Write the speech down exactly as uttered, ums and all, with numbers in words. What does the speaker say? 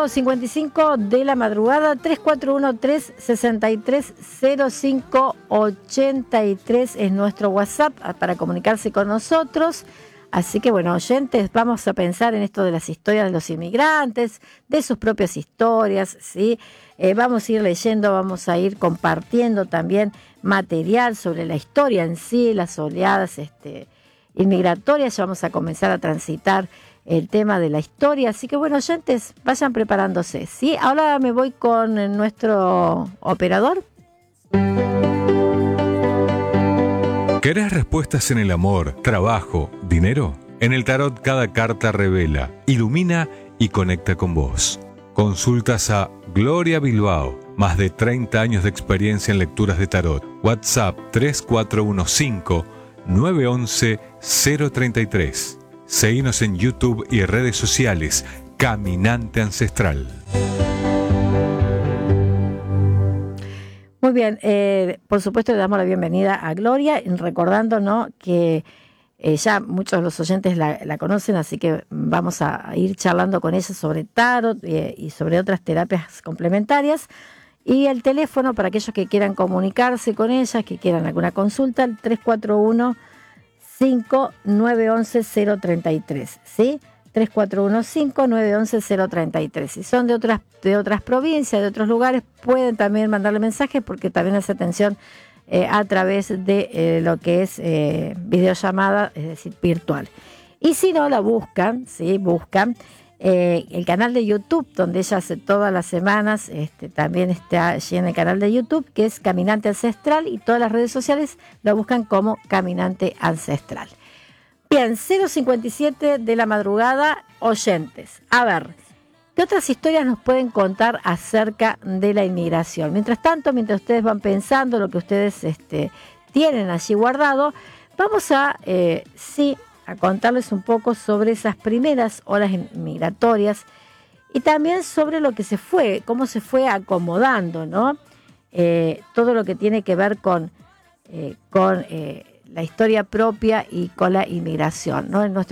cero cincuenta y cinco de la madrugada, tres cuatro uno, tres sesenta y tres, cero cinco ochenta y tres es nuestro WhatsApp para comunicarse con nosotros. Así que bueno, oyentes, vamos a pensar en esto de las historias de los inmigrantes, de sus propias historias, ¿sí? Eh, vamos a ir leyendo, vamos a ir compartiendo también material sobre la historia en sí, las oleadas este, inmigratorias. Ya vamos a comenzar a transitar el tema de la historia. Así que bueno, oyentes, vayan preparándose, ¿sí? Ahora me voy con nuestro operador. ¿Querés respuestas en el amor, trabajo, dinero? En el tarot cada carta revela, ilumina y conecta con vos. Consultas a Gloria Bilbao, más de treinta años de experiencia en lecturas de tarot. WhatsApp tres cuatro uno cinco, nueve uno uno, cero tres tres. Seguinos en YouTube y redes sociales, Caminante Ancestral. Muy bien, eh, por supuesto le damos la bienvenida a Gloria, recordando, ¿no?, que eh, ya muchos de los oyentes la, la conocen, así que vamos a, a ir charlando con ella sobre tarot eh, y sobre otras terapias complementarias. Y el teléfono para aquellos que quieran comunicarse con ella, que quieran alguna consulta, el tres cuatro uno, cinco nueve uno uno, cero tres tres, ¿sí? tres cuatro uno cinco, nueve uno uno, cero tres tres. Si son de otras, de otras provincias, de otros lugares, pueden también mandarle mensajes porque también hace atención eh, a través de eh, lo que es eh, videollamada, es decir, virtual. Y si no, la buscan, ¿sí? Buscan eh, el canal de YouTube, donde ella hace todas las semanas, este, también está allí en el canal de YouTube, que es Caminante Ancestral, y todas las redes sociales lo buscan como Caminante Ancestral. Bien, cero cincuenta y siete de la madrugada, oyentes. A ver, ¿qué otras historias nos pueden contar acerca de la inmigración? Mientras tanto, mientras ustedes van pensando lo que ustedes este, tienen allí guardado, vamos a, eh, sí, a contarles un poco sobre esas primeras olas migratorias y también sobre lo que se fue, cómo se fue acomodando, ¿no? Eh, todo lo que tiene que ver con... Eh, con eh, la historia propia y con la inmigración, ¿no? En nuestro